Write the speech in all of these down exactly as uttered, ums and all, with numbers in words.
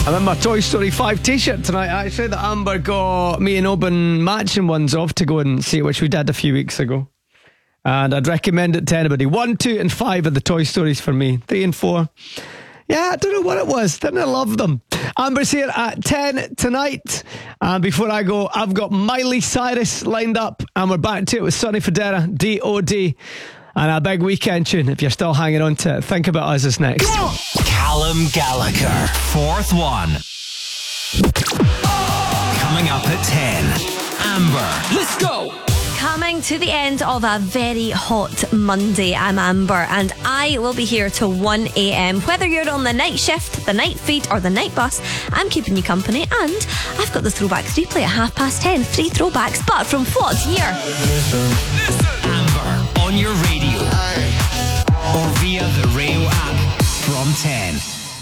I'm in my Toy Story five t-shirt tonight, actually, that Amber got me and Oban matching ones off to go and see, which we did a few weeks ago. And I'd recommend it to anybody. One, two and five are the Toy Stories for me. Three and four, yeah, I don't know what it was. Didn't I love them? Amber's here at ten tonight. And before I go, I've got Miley Cyrus lined up. And we're back to it with Sonny Fodera, D O D. And a big weekend tune, if you're still hanging on to it. Think About Us is next. Callum Gallagher, fourth one. Coming up at ten. Amber, let's go. Coming to the end of a very hot Monday, I'm Amber, and I will be here till one a.m. Whether you're on the night shift, the night feed, or the night bus, I'm keeping you company, and I've got the Throwbacks replay at half past ten. Three throwbacks, but from what year? Amber, on your radio, or via the Rail app from ten.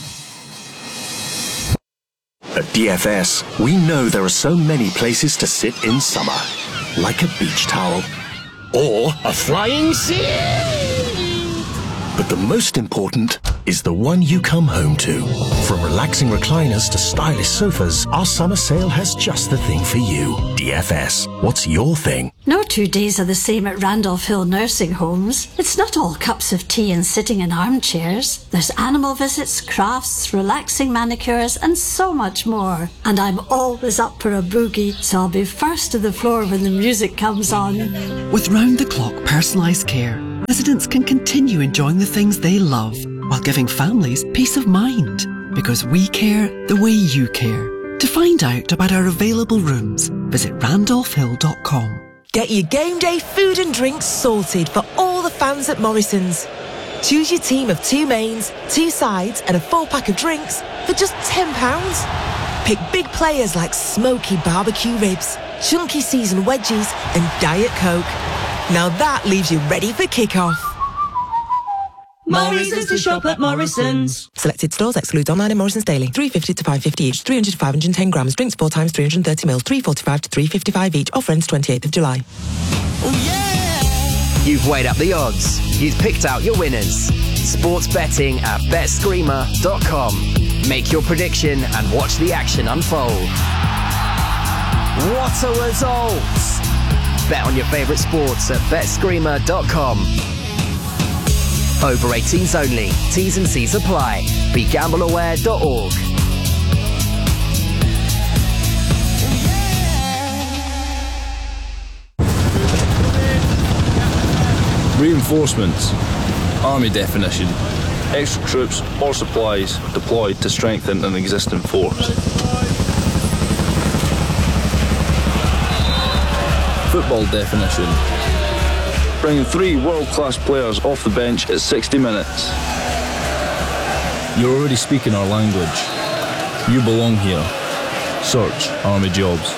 At D F S, we know there are so many places to sit in summer. Like a beach towel. Or a flying sea. But the most important is the one you come home to. From relaxing recliners to stylish sofas, our summer sale has just the thing for you. D F S, what's your thing? No two days are the same at Randolph Hill Nursing Homes. It's not all cups of tea and sitting in armchairs. There's animal visits, crafts, relaxing manicures, and so much more. And I'm always up for a boogie, so I'll be first to the floor when the music comes on. With round-the-clock personalised care, residents can continue enjoying the things they love while giving families peace of mind. Because we care the way you care. To find out about our available rooms, visit randolph hill dot com. Get your game day food and drinks sorted for all the fans at Morrison's. Choose your team of two mains, two sides and a full pack of drinks for just ten pounds. Pick big players like smoky barbecue ribs, chunky seasoned wedgies and Diet Coke. Now that leaves you ready for kick-off. Morrison's to shop at Morrison's. Selected stores exclude online and Morrison's daily. three fifty to five fifty each, three hundred to five hundred ten grams. Drinks four times three hundred thirty mils, three forty-five to three fifty-five each. Offer ends twenty-eighth of July. Oh yeah! You've weighed up the odds. You've picked out your winners. Sports betting at bet screamer dot com. Make your prediction and watch the action unfold. What are results? Bet on your favourite sports at bet screamer dot com. Over eighteens only. T's and C's apply. Be gamble aware dot org. Reinforcements. Army definition. Extra troops or supplies deployed to strengthen an existing force. Football definition. Bringing three world-class players off the bench at sixty minutes. You're already speaking our language. You belong here. Search Army Jobs.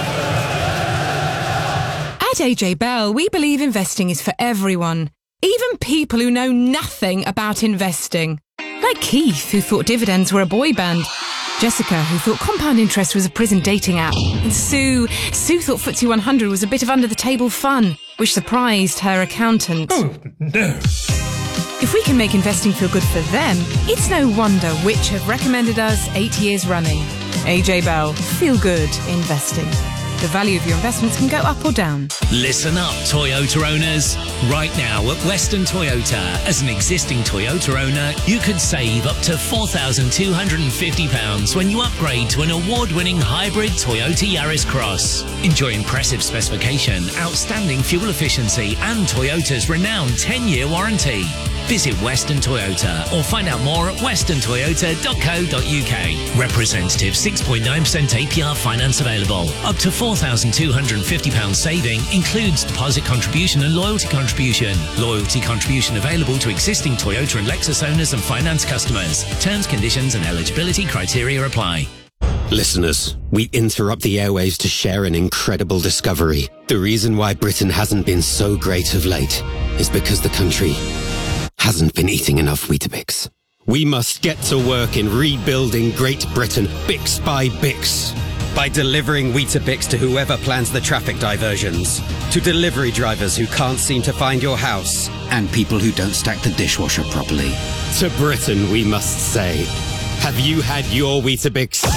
At A J Bell, we believe investing is for everyone, even people who know nothing about investing. Like Keith, who thought dividends were a boy band. Jessica, who thought compound interest was a prison dating app. And Sue, Sue thought F T S E one hundred was a bit of under-the-table fun, which surprised her accountant. Oh, no. If we can make investing feel good for them, it's no wonder Which have recommended us eight years running. A J Bell, feel good investing. The value of your investments can go up or down. Listen up, Toyota owners. Right now at Western Toyota, as an existing Toyota owner, you could save up to four thousand two hundred fifty pounds when you upgrade to an award-winning hybrid Toyota Yaris Cross. Enjoy impressive specification, outstanding fuel efficiency, and Toyota's renowned ten-year warranty. Visit Western Toyota or find out more at western toyota dot co dot uk. Representative six point nine percent A P R finance available. Up to four thousand two hundred fifty pounds saving includes deposit contribution and loyalty contribution. Loyalty contribution available to existing Toyota and Lexus owners and finance customers. Terms, conditions and eligibility criteria apply. Listeners, we interrupt the airwaves to share an incredible discovery. The reason why Britain hasn't been so great of late is because the country hasn't been eating enough Weetabix. We must get to work in rebuilding Great Britain Bix by Bix. By delivering Weetabix to whoever plans the traffic diversions, to delivery drivers who can't seem to find your house, and people who don't stack the dishwasher properly. To Britain we must say, Have you had your Weetabix?